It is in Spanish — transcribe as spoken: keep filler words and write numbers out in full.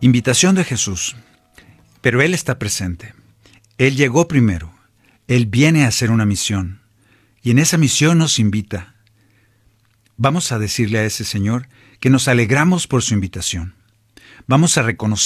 Invitación de Jesús. Pero Él está presente. Él llegó primero. Él viene a hacer una misión. Y en esa misión nos invita. Vamos a decirle a ese Señor que nos alegramos por su invitación. Vamos a reconocer